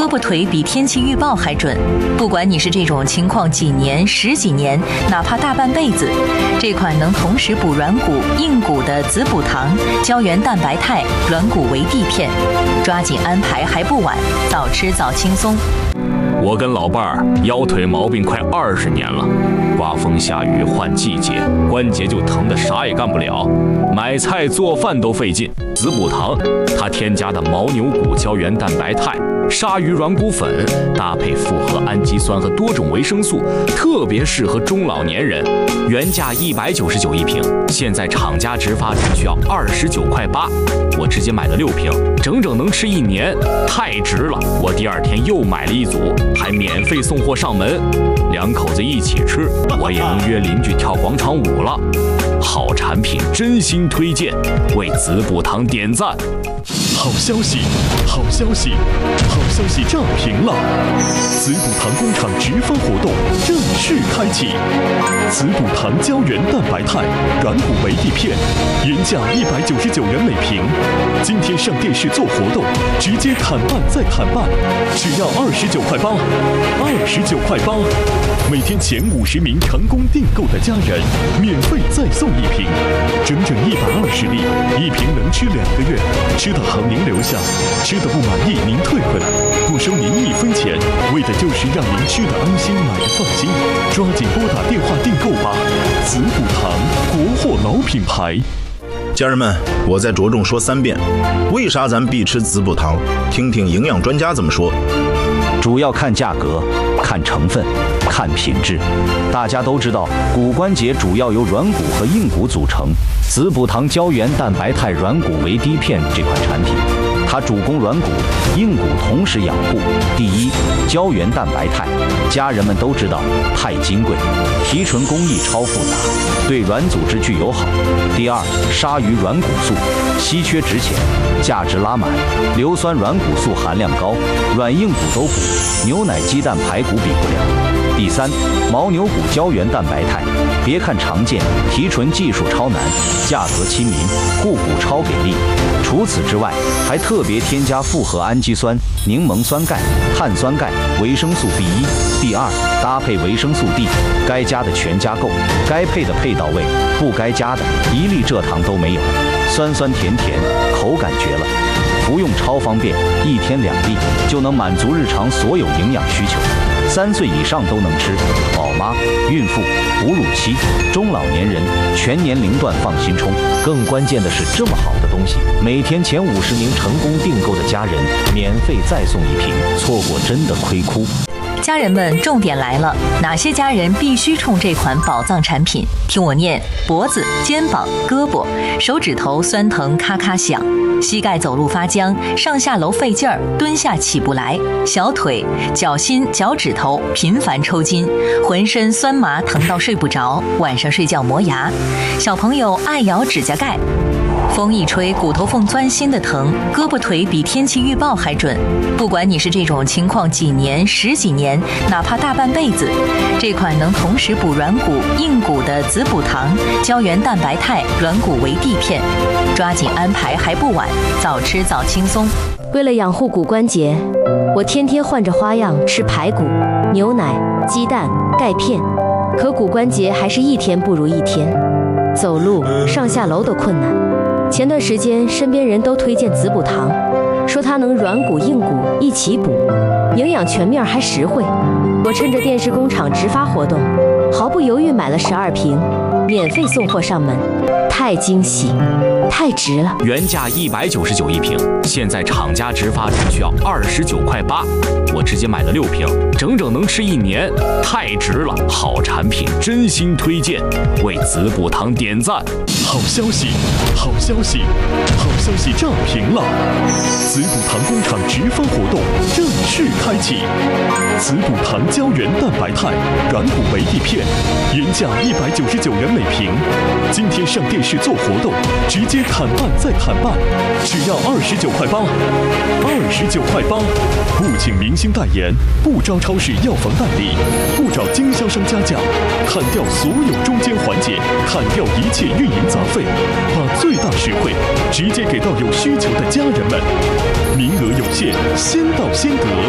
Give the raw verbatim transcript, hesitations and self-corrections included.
胳膊腿比天气预报还准。不管你是这种情况几年、十几年，哪怕大半辈子，这款能同时补软骨、硬骨的子补糖胶原蛋白肽软骨维 D 片，抓紧安排还不晚，早吃早轻松。 我跟老伴儿腰腿毛病快二十年了，刮风下雨换季节，关节就疼得啥也干不了，买菜做饭都费劲。子补糖，它添加的牦牛骨胶原蛋白肽、鲨鱼软骨粉，搭配复合氨基酸和多种维生素，特别适合中老年人。原价一百九十九一瓶，现在厂家直发只需要二十九块八，我直接买了六瓶，整整能吃一年，太值了！我第二天又买了一组，还免费送货上门，两口子一起吃，我也能约邻居跳广场舞了。好产品真心推荐，为子补糖点赞。 好消息，好消息，好消息炸屏了！子补糖工厂直发活动正式开启。子补糖胶原蛋白肽软骨维 D 片，原价一百九十九元每瓶，今天上电视做活动，直接砍半再砍半，只要二十九块八，二十九块八。每天前五十名成功订购的家人，免费再送一瓶，整整一百二十粒，一瓶能吃两个月。吃的好您留下，吃的不满意您退回来，不收您一分钱，为的就是让您吃的安心，买的放心。抓紧拨打电话订购吧！子补糖，国货老品牌。 家人们，我再着重说三遍，为啥咱必吃子补糖？听听营养专家怎么说。 主要看价格，看成分，看品质。大家都知道，骨关节主要由软骨和硬骨组成。子补糖胶原蛋白肽软骨维 D 片这款产品，它主攻软骨、硬骨同时养护。第一，胶原蛋白肽，家人们都知道太金贵，提纯工艺超复杂，对软组织具友好。第二，鲨鱼软骨素，稀缺值钱，价值拉满，硫酸软骨素含量高，软硬骨都补，牛奶、鸡蛋、排骨比不了。第三，牦牛骨胶原蛋白肽，别看常见，提纯技术超难，价格亲民，护骨超给力。除此之外，还特别添加复合氨基酸、柠檬酸钙、碳酸钙、维生素 B 一、B 二，搭配维生素 D， 该加的全加够，该配的配到位，不该加的一粒蔗糖都没有，酸酸甜甜，口感绝了。服用超方便，一天两粒就能满足日常所有营养需求，三岁以上都能吃，宝妈、孕妇、哺乳期、中老年人全年龄段放心冲。更关键的是，这么好的东西，每天前五十名成功订购的家人免费再送一瓶，错过真的亏哭。 家人们，重点来了，哪些家人必须冲这款宝藏产品？听我念：脖子、肩膀、胳膊、手指头酸疼咔咔响，膝盖走路发僵，上下楼费劲儿，蹲下起不来；小腿、脚心、脚趾头频繁抽筋，浑身酸麻疼到睡不着，晚上睡觉磨牙；小朋友爱咬指甲盖。风一吹，骨头缝钻心的疼，胳膊腿比天气预报还准。不管你是这种情况几年、十几年，哪怕大半辈子，这款能同时补软骨、硬骨的子补糖胶原蛋白肽软骨维 D 片，抓紧安排还不晚，早吃早轻松。 为了养护骨关节，我天天换着花样吃排骨、牛奶、鸡蛋、钙片，可骨关节还是一天不如一天，走路、上下楼都困难。前段时间身边人都推荐子补糖，说它能软骨硬骨一起补，营养全面还实惠。我趁着电视工厂直发活动，毫不犹豫买了十二瓶，免费送货上门，太惊喜，太值了！ 原价一百九十九一瓶，现在厂家直发只需要二十九块八，我直接买了六瓶，整整能吃一年，太值了！好产品真心推荐，为子补糖点赞。 好消息，好消息，好消息炸屏了！子补糖工厂直发活动正式开启。子补糖胶原蛋白肽软骨维 D 片，原价一百九十九元每瓶，今天上电视做活动，直接砍半再砍半，只要二十九块八，二十九块八。不请明星代言，不招超市药房代理，不找经销商加价，砍掉所有中间环节，砍掉一切运营杂费，把最大实惠直接给到有需求的家人们。名额有限，先到先得。